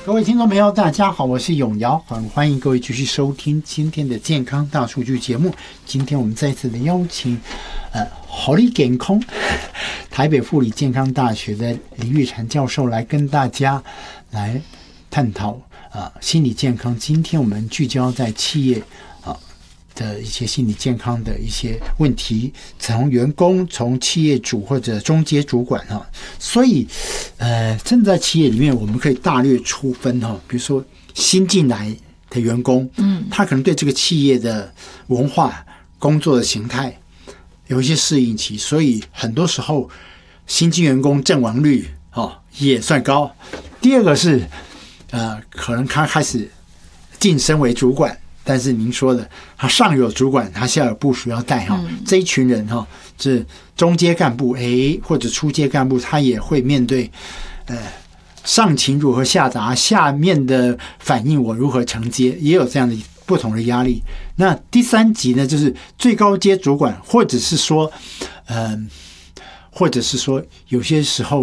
各位听众朋友大家好，我是永尧，很欢迎各位继续收听今天的健康大数据节目。今天我们再次的邀请好利健康台北妇女健康大学的李玉婵教授来跟大家来探讨心理健康。今天我们聚焦在企业的一些心理健康的一些问题，从员工、从企业主或者中阶主管所以真的在企业里面我们可以大略粗分比如说新进来的员工，他可能对这个企业的文化、工作的形态有一些适应期，所以很多时候新进员工阵亡率也算高。第二个是可能他开始晋升为主管，但是您说的他上有主管，他下有部属要带这一群人是中阶干部或者初阶干部，他也会面对上情如何下达，下面的反应我如何承接，也有这样的不同的压力。那第三级呢，就是最高阶主管，或者是说有些时候